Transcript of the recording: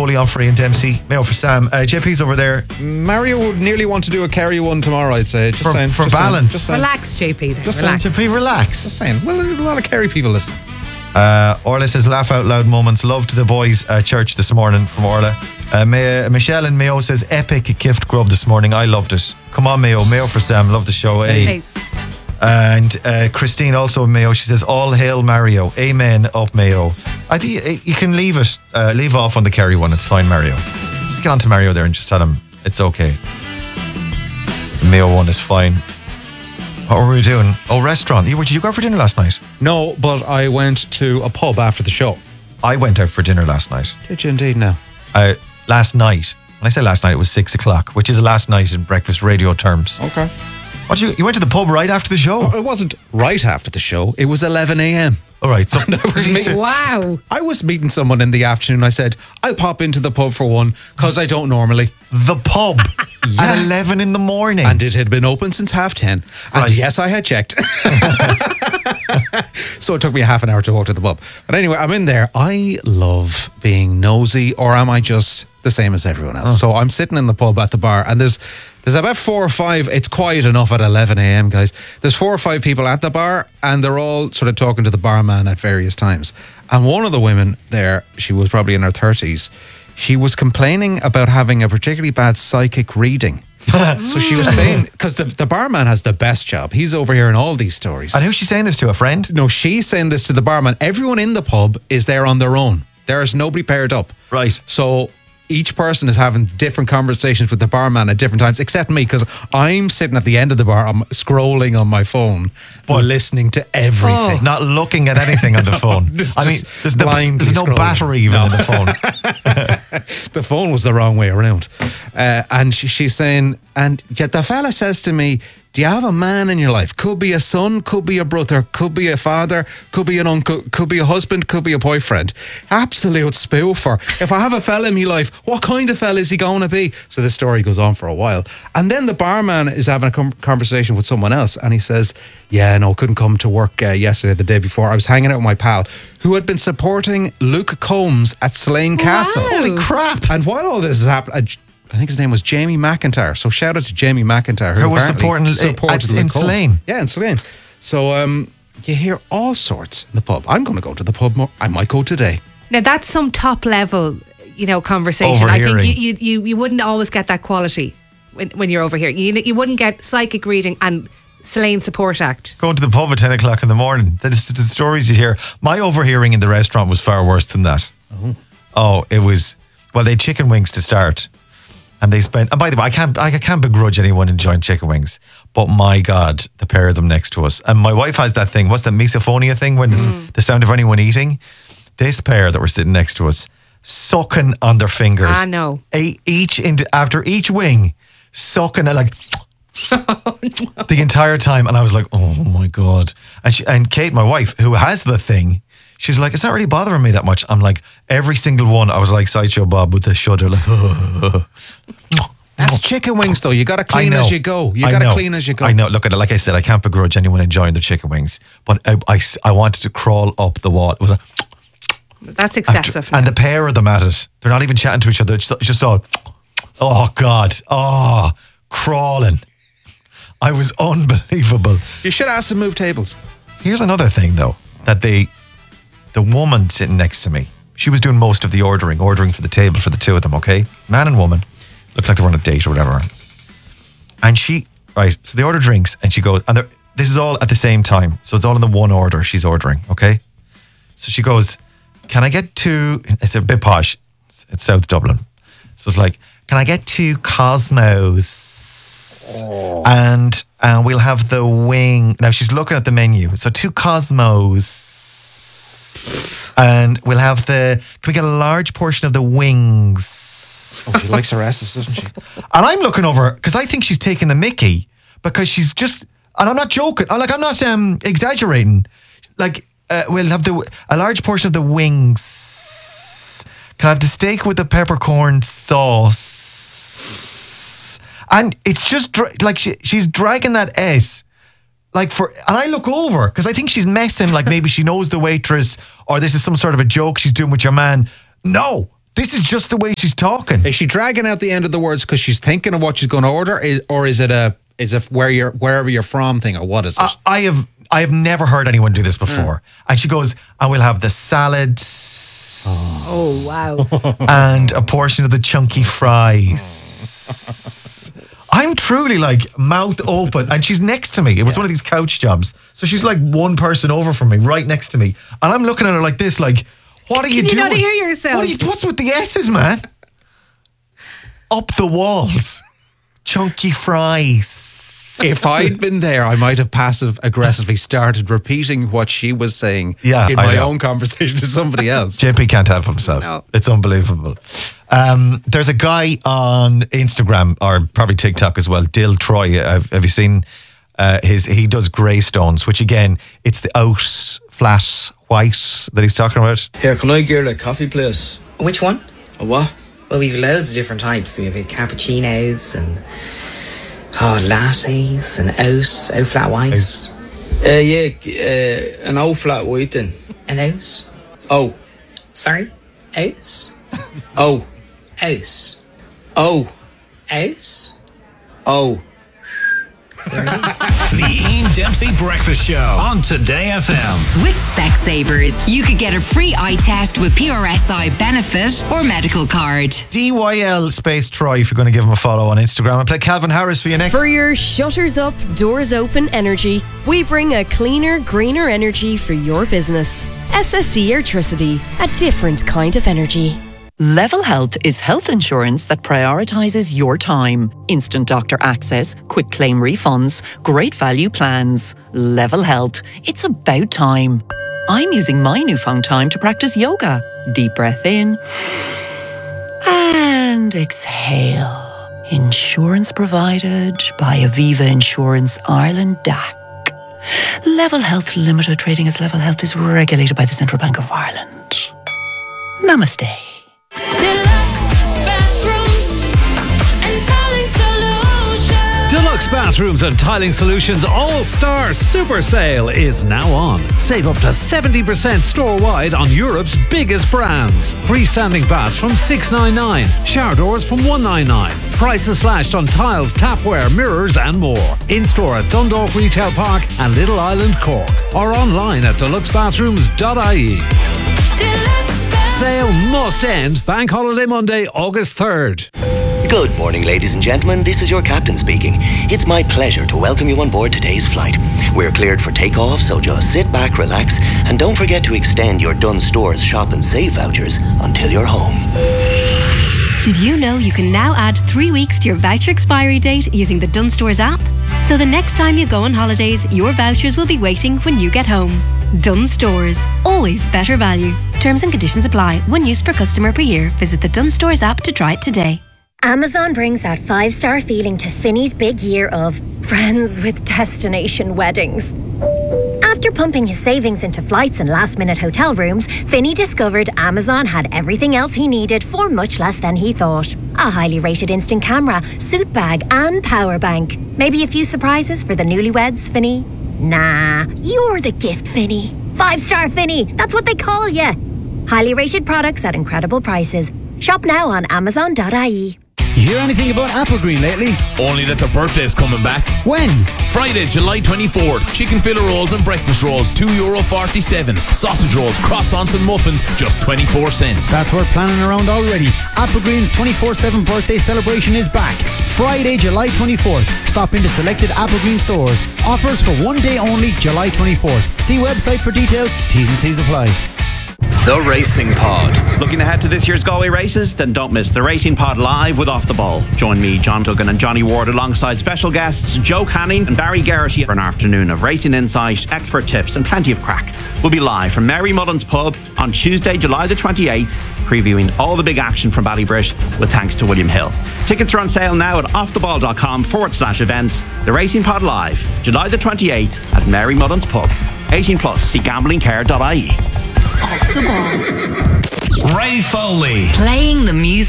Foley, Humphrey and Dempsey. Mayo for Sam. JP's over there. Mario would nearly want to do a Kerry one tomorrow, I'd say. Just saying. For just balance. Saying, just saying. Relax, JP. Then. Just relax. JP, relax. Just saying. Well, there's a lot of Kerry people listening. Orla says, laugh out loud moments. Love to the boys at church this morning from Orla. Michelle and Mayo says, epic gift grub this morning. I loved it. Come on, Mayo. Mayo for Sam. Love the show. Hey. And Christine also in Mayo. She says, all hail Mario. Amen up Mayo. I think you can leave it. Leave off on the Kerry one. It's fine, Mario. Just get on to Mario there and just tell him it's okay. The Mayo one is fine. What were we doing? Oh, restaurant. Did you go out for dinner last night? No, but I went to a pub after the show. I went out for dinner last night. Did you indeed now? Last night. When I say last night, it was 6 o'clock, which is last night in breakfast radio terms. Okay. You went to the pub right after the show? It wasn't right after the show. It was 11 a.m. All right. So Wow. I was meeting someone in the afternoon. I said, I'll pop into the pub for one because I don't normally. The pub at 11 in the morning. And it had been open since 10:30. And Right. yes, I had checked. So it took me a half an hour to walk to the pub. But anyway, I'm in there. I love being nosy, or am I just the same as everyone else? So I'm sitting in the pub at the bar, and there's about 4 or 5. It's quiet enough at 11 a.m, guys. There's 4 or 5 people at the bar, and they're all sort of talking to the barman at various times. And one of the women there, she was probably in her 30s, she was complaining about having a particularly bad psychic reading. So she was saying, because the barman has the best job. He's overhearing all these stories. And who's she saying this to? A friend? No, she's saying this to the barman. Everyone in the pub is there on their own. There is nobody paired up. Right. So each person is having different conversations with the barman at different times, except me, because I'm sitting at the end of the bar. I'm scrolling on my phone, but listening to everything. Not looking at anything on the phone. Just there's blindly no scrolling. battery even in the phone. The phone was the wrong way around. And she's saying, and yet the fella says to me, do you have a man in your life? Could be a son, could be a brother, could be a father, could be an uncle, could be a husband, could be a boyfriend. Absolute spoofer. If I have a fella in my life, what kind of fella is he going to be? So this story goes on for a while. And then the barman is having a conversation with someone else, and he says, yeah, no, couldn't come to work yesterday, the day before. I was hanging out with my pal who had been supporting Luke Combs at Slane Castle. Holy crap. And while all this is happening, I think his name was Jamie McIntyre. So shout out to Jamie McIntyre, Who was apparently supporting Luke in Combs. Slane. Yeah, in Slane. So you hear all sorts in the pub. I'm going to go to the pub more. I might go today. Now that's some top level, conversation. Overhearing. I think you wouldn't always get that quality when you're over here. You wouldn't get psychic reading and Slane Support Act. Going to the pub at 10 o'clock in the morning. The stories you hear. My overhearing in the restaurant was far worse than that. Oh, it was... Well, they had chicken wings to start. And they spent... And by the way, I can't begrudge anyone enjoying chicken wings. But my God, the pair of them next to us. And my wife has that thing. What's the misophonia thing? When it's the sound of anyone eating. This pair that were sitting next to us, sucking on their fingers. I know. After each wing, sucking it like... Oh, no. The entire time. And I was like, oh my God. And Kate, my wife, who has the thing, she's like, it's not really bothering me that much. I'm like, every single one, I was like Sideshow Bob with the shudder, like, That's chicken wings, though. You got to clean as you go. You got to clean as you go. I know. Look at it. Like I said, I can't begrudge anyone enjoying their chicken wings, but I wanted to crawl up the wall. It was That's excessive. and the pair of them at it, they're not even chatting to each other. It's just all, oh God, crawling. I was unbelievable. You should ask them to move tables. Here's another thing, though, that the woman sitting next to me, she was doing most of the ordering for the table for the two of them, okay? Man and woman. Looked like they were on a date or whatever. And so they order drinks and she goes, and this is all at the same time. So it's all in the one order she's ordering, okay? So she goes, can I get two, it's a bit posh, it's South Dublin. So it's like, can I get two Cosmos? And we'll have the wing. Now she's looking at the menu. So two Cosmos. And we'll have can we get a large portion of the wings? Oh, she likes her asses, doesn't she? And I'm looking over, because I think she's taking the mickey, because she's just, and I'm not joking, I'm not exaggerating. Like, we'll have a large portion of the wings. Can I have the steak with the peppercorn sauce? And it's just like she's dragging that S. And I look over because I think she's messing, like maybe she knows the waitress or this is some sort of a joke she's doing with your man. No, This is just the way she's talking. Is she dragging out the end of the words because she's thinking of what she's going to order, or is it wherever you're from thing, or what is it? I have never heard anyone do this before. And she goes, and we'll have the salad. Oh, wow. And a portion of the chunky fries. I'm truly like mouth open, and she's next to me. It was one of these couch jobs. So she's like one person over from me, right next to me. And I'm looking at her like this, like, what are you doing? Can you not hear yourself? What's with the S's, man? Up the walls. Chunky fries. If I'd been there, I might have passive aggressively started repeating what she was saying in I my know. own conversation to somebody else. JP can't help himself. No. It's unbelievable. There's a guy on Instagram, or probably TikTok as well, Dill Troy. Have you seen he does greystones, which again, it's the out flat white that he's talking about. Here, can I get a coffee, please? Which one? A what? Well, we've loads of different types. We have cappuccinos and lattes and oat flat whites. An old flat white then. An oat? Oh. Sorry? Oats? Oh. Oats? Oh. Oats? Oh. The Ian Dempsey Breakfast Show on Today FM. With Specsavers, you could get a free eye test with PRSI benefit or medical card. DYL space Troy, if you're going to give him a follow on Instagram. And play Calvin Harris for you next. For your shutters up, doors open energy, we bring a cleaner, greener energy for your business. SSE Airtricity, a different kind of energy. Level Health is health insurance that prioritises your time. Instant doctor access, quick claim refunds, great value plans. Level Health. It's about time. I'm using my newfound time to practice yoga. Deep breath in and exhale. Insurance provided by Aviva Insurance Ireland DAC. Level Health Limited, trading as Level Health, is regulated by the Central Bank of Ireland. Namaste. Deluxe Bathrooms and Tiling Solutions All-Star Super Sale is now on. Save up to 70% store-wide on Europe's biggest brands. Freestanding baths from $699, shower doors from $199. Prices slashed on tiles, tapware, mirrors and more. In-store at Dundalk Retail Park and Little Island, Cork. Or online at deluxebathrooms.ie. Sale must end Bank Holiday Monday, August 3rd. Good morning, ladies and gentlemen. This is your captain speaking. It's my pleasure to welcome you on board today's flight. We're cleared for takeoff, so just sit back, relax, and don't forget to extend your Dunnes Stores Shop and Save vouchers until you're home. Did you know you can now add 3 weeks to your voucher expiry date using the Dunnes Stores app? So the next time you go on holidays, your vouchers will be waiting when you get home. Dunnes Stores. Always better value. Terms and conditions apply. 1 use per customer per year. Visit the Dunnes Stores app to try it today. Amazon brings that 5-star feeling to Finny's big year of friends with destination weddings. After pumping his savings into flights and last-minute hotel rooms, Finny discovered Amazon had everything else he needed for much less than he thought. A highly rated instant camera, suit bag and power bank. Maybe a few surprises for the newlyweds, Finny? Nah, you're the gift, Finny. 5-star Finny, that's what they call you. Highly rated products at incredible prices. Shop now on Amazon.ie. You hear anything about Applegreen lately? Only that their birthday's coming back. When? Friday, July 24th. Chicken fillet rolls and breakfast rolls, €2.47. Sausage rolls, croissants and muffins, just 24 cents. That's worth planning around already. Applegreen's 24/7 birthday celebration is back. Friday, July 24th. Stop into selected Applegreen stores. Offers for 1 day only, July 24th. See website for details. T's and C's apply. The Racing Pod. Looking ahead to this year's Galway races? Then don't miss the Racing Pod live with Off the Ball. Join me, John Duggan and Johnny Ward alongside special guests Joe Canning and Barry Garrity for an afternoon of racing insight, expert tips and plenty of crack. We'll be live from Mary Mullins Pub on Tuesday, July the 28th, previewing all the big action from Ballybrit with thanks to William Hill. Tickets are on sale now at offtheball.com/events. The Racing Pod live, July the 28th at Mary Mullins Pub. 18 plus, see gamblingcare.ie. Off the Ball. Ray Foley. Playing the music.